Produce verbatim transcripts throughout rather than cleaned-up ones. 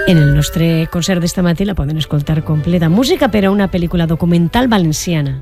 En el nostre concert d'esta matí la poden escoltar completa. Música per a una pel·lícula documental valenciana.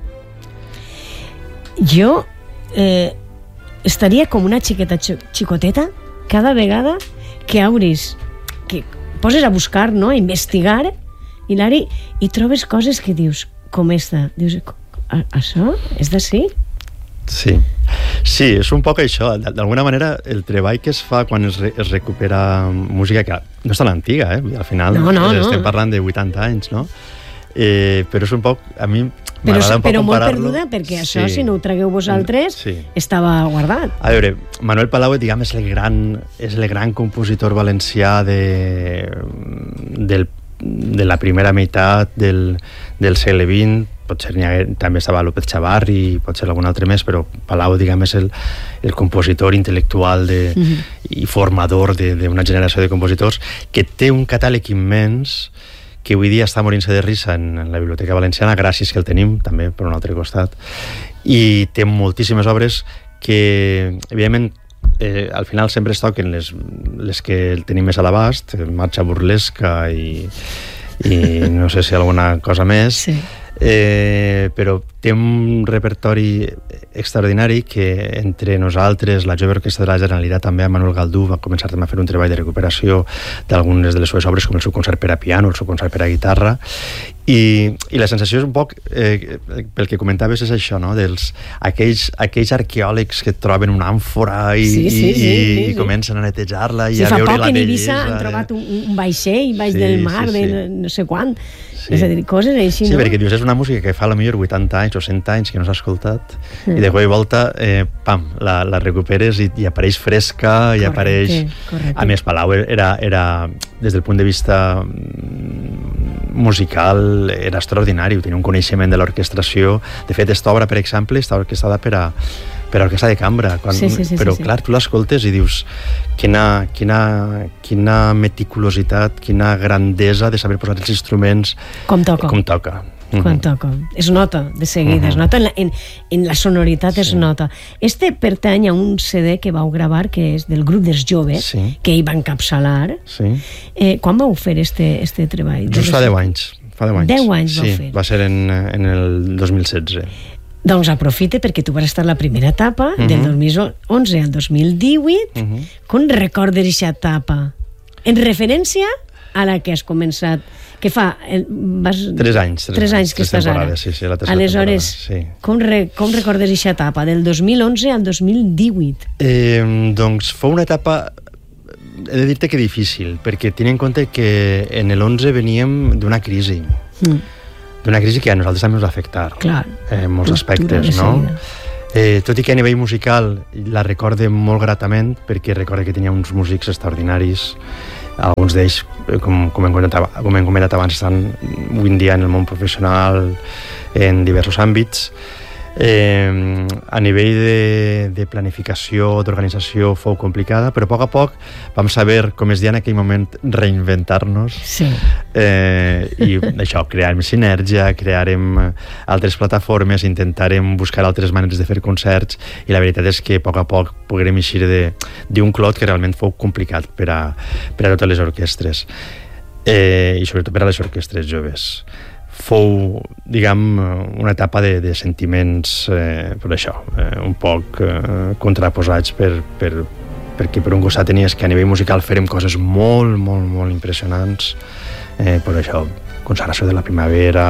Jo eh, estaria com una xiqueta xicoteta cada vegada que obris, que poses a buscar, no?, a investigar, Hilari, i trobes coses que dius, com esta. Dius, això és d'ací? Sí, sí, és un poc això. D'alguna manera, el treball que es fa quan es, re, es recupera música, que no és tan antiga, eh? Al final no, no, estem no. parlant de vuitanta anys, no? Eh, però és un poc, a mi però, m'agrada un poc però molt comparar-lo. perduda, perquè sí. això, si no ho tragueu vosaltres, sí. estava guardat. A veure, Manuel Palau, diguem, és el gran, és el gran compositor valencià de, del, de la primera meitat del, del segle vint. Potser també estava López Chavarri, potser algun altre més, però Palau, diguem, és el, el compositor intel·lectual de, uh-huh. i formador d'una generació de compositors que té un catàleg immens que avui dia està morint-se de risa en, en la Biblioteca Valenciana, gràcies que el tenim, també, per un altre costat, i té moltíssimes obres que, evidentment, eh, al final sempre es toquen les, les que tenim més a l'abast, Marxa Burlesca i, i no sé si alguna cosa més, sí. Eh, però té un repertori extraordinari que entre nosaltres, la Jove Orquestra de la Generalitat, també a Manuel Galdú va començar també a fer un treball de recuperació d'algunes de les seves obres, com el seu concert per a piano, el seu concert per a guitarra, i, i la sensació és un poc, eh, pel que comentaves, és això, no? Dels, aquells, aquells arqueòlegs que troben una àmfora i, sí, sí, i, sí, sí, i sí. comencen a netejar-la i sí, a veure la bellesa. Fa poc en Eivissa han trobat un, un vaixell baix sí, del mar, sí, sí. de no sé quant. Sí. És a dir, coses així, sí, no? Sí, perquè dius, és una música que fa a la millor vuitanta anys o cent anys que no s'ha escoltat, mm. i de cop i volta, eh, pam, la, la recuperes i, i apareix fresca, i correcte, apareix... Correcte. A més, Palau era, era, des del punt de vista musical, era extraordinari, tenia un coneixement de l'orquestració. De fet, esta obra, per exemple, està orquestada per a per a orquestra de cambra, quan, sí, sí, sí, però sí, clar, sí. tu l'escoltes i dius quina, quina, quina meticulositat, quina grandesa de saber posar els instruments com toca, com toca. Uh-huh. Quan toca. Es nota, de seguida, uh-huh. es nota en la, en, en la sonoritat, sí. es nota. Este pertany a un C D que vau gravar, que és del grup dels joves, sí. que hi va encapçalar. Sí. Eh, quan vau fer este, este treball? Just fa deu anys. Fa deu anys. deu anys sí, vau fer. Va ser en, en el dos mil setze. Doncs aprofite perquè tu vas estar la primera etapa, uh-huh. del dos mil onze al dos mil divuit. Uh-huh. Com recordes aquesta etapa? En referència a la que has començat, que fa... Vas, tres anys. Tres, tres anys que estàs ara. Sí, sí, la tercera Aleshores, sí. com, re, com recordes aquesta etapa, del dos mil onze al dos mil divuit? Eh, doncs fou una etapa... He de dir-te que difícil, perquè tinc en compte que en l'onze veníem d'una crisi. Mm. d'una crisi que a nosaltres també ens va afectar. Clar. Eh, en molts aspectes, no? Eh, tot i que a nivell musical la recorde molt gratament, perquè recorde que tenia uns músics extraordinaris. Alguns d'ells, com, com, hem comentat, com hem comentat abans, estan avui en dia en el món professional en diversos àmbits. Eh, a nivell de, de planificació, d'organització fou complicada, però a poc a poc vam saber, com es deia en aquell moment, reinventar-nos. Sí. Eh, i això, crearem sinergia, crearem altres plataformes, intentarem buscar altres maneres de fer concerts, i la veritat és que a poc a poc poguérem eixir d'un clot que realment fou complicat per a, per a totes les orquestres, eh, i sobretot per a les orquestres joves. Fou, diguem, una etapa de, de sentiments, eh, per això, eh, un poc eh, contraposats, per, per, perquè per un costat tenies que a nivell musical fèrem coses molt, molt, molt impressionants, eh, per això, Consagració de la Primavera,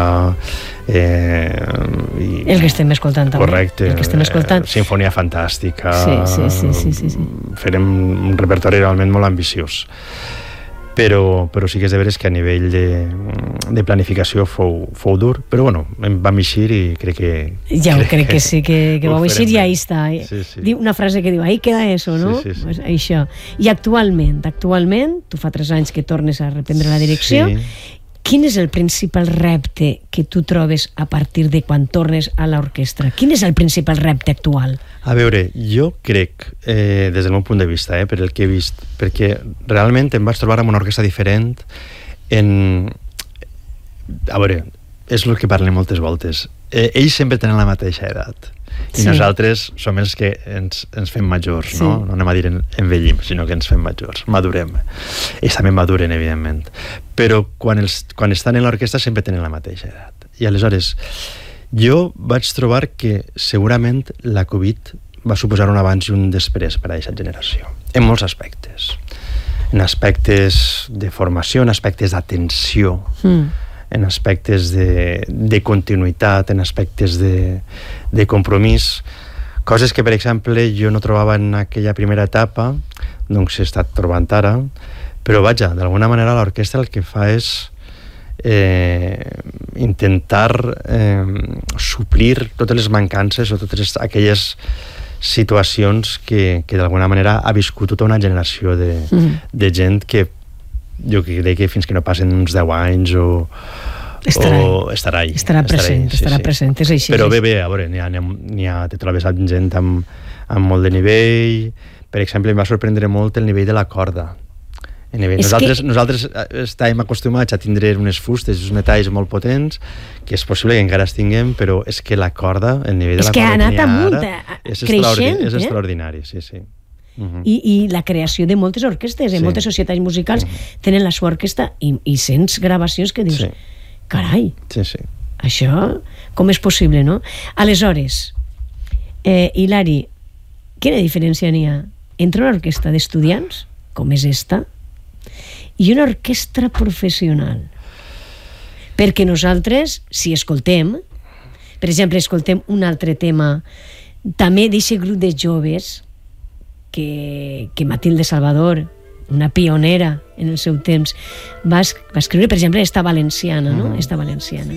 eh, i, el que estem escoltant també. Correcte, el que estem escoltant. Eh, Sinfonia Fantàstica, sí, sí, sí, sí, sí, sí. Fèrem un repertori realment molt ambiciós. Però, però sí que és de veres que a nivell de, de planificació fou, fou dur, però bueno, vam eixir i crec que... Ja ho crec que sí, que, que vau eixir i ahí està. Sí, sí. Diu una frase que diu, ahí queda eso, no? Sí, sí, sí. Pues això. I actualment, actualment, tu fa tres anys que tornes a reprendre la direcció, sí. Quin és el principal repte que tu trobes a partir de quan tornes a l'orquestra? Quin és el principal repte actual? A veure, jo crec, eh, des del meu punt de vista, eh, per el que he vist, perquè realment em vaig trobar amb una orquestra diferent en... A veure, és el que parlem moltes voltes. Eh, ells sempre tenen la mateixa edat. i sí. nosaltres som els que ens, ens fem majors, sí. no? No anem a dir en, envellim, sinó que ens fem majors, madurem. Ells també maduren, evidentment. Però quan, els, quan estan en l'orquestra sempre tenen la mateixa edat. I aleshores, jo vaig trobar que segurament la Covid va suposar un abans i un després per a aquesta generació, en molts aspectes. En aspectes de formació, en aspectes d'atenció, mm. en aspectes de, de continuïtat, en aspectes de, de compromís, coses que, per exemple, jo no trobava en aquella primera etapa, doncs he estat trobant ara, però vaja, d'alguna manera l'orquestra el que fa és eh, intentar eh, suplir totes les mancances o totes aquelles situacions que, que d'alguna manera ha viscut tota una generació de, mm. de gent que jo crec que fins que no passen uns deu anys o estarà, o estarà ahí. Estarà present, estarà, sí, estarà sí. present, és així. Però bé, bé, a veure, n'hi ha, n'hi ha, te trobes amb gent amb, amb molt de nivell. Per exemple, em va sorprendre molt el nivell de la corda. Nosaltres, que... nosaltres estàvem acostumats a tindre unes fustes, uns metalls molt potents, que és possible que encara es tinguem, però és que la corda, el nivell de la corda que n'hi ha ara, és, creixent, és extraordinari, eh? sí, sí. Uh-huh. I, I la creació de moltes orquestes, sí. en moltes societats musicals uh-huh. tenen la seva orquestra i, i sents gravacions que dius, sí. carai, sí, sí. això com és possible, no? Aleshores, eh, Hilari, quina diferència n'hi ha entre una orquestra d'estudiants, com és esta, i una orquestra professional? Perquè nosaltres, si escoltem, per exemple, escoltem un altre tema també d'aquest grup de joves que, que Matilde Salvador, una pionera en el seu temps, va, va escriure, per exemple, esta valenciana, no? Esta valenciana.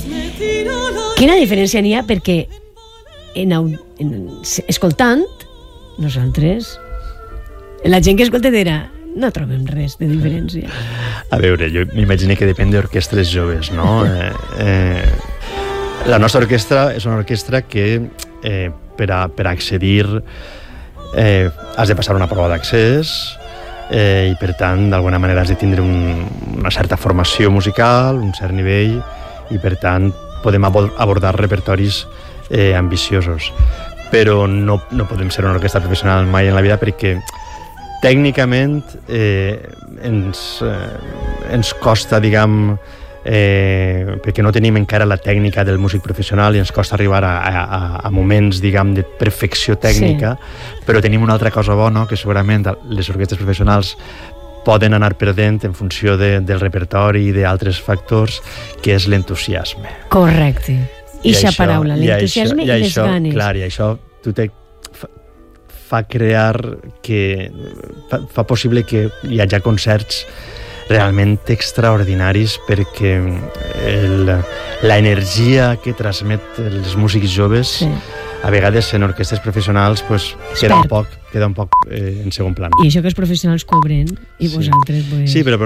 Quina diferència n'hi ha? Perquè en, en, escoltant, nosaltres, la gent que escolta dirà, no trobem res de diferència. A veure, jo m'imagino que depèn d'orquestres joves, no? eh, eh, la nostra orquestra és una orquestra que eh, per, a, per accedir eh, has de passar una prova d'accés eh, i per tant d'alguna manera has de tindre un, una certa formació musical, un cert nivell, i per tant podem abordar repertoris eh, ambiciosos, però no, no podem ser una orquestra professional mai en la vida perquè tècnicament eh, ens, eh, ens costa, diguem, eh, perquè no tenim encara la tècnica del músic professional i ens costa arribar a, a, a moments, diguem, de perfecció tècnica, sí. Però tenim una altra cosa bona, que segurament les orquestres professionals poden anar perdent en funció de, del repertori i d'altres factors, que és l'entusiasme. Correcte. Ixa paraula, l'entusiasme i, i, i les ganes. Clar, i això tu te fa crear que fa, fa possible que hi hagi concerts realment extraordinaris, perquè el, la energia que transmet els músics joves sí. a vegades en orquestres professionals pues, queda un poc, queda un poc eh, en segon plan. I això que els professionals cobren i sí. vosaltres pues... sí, però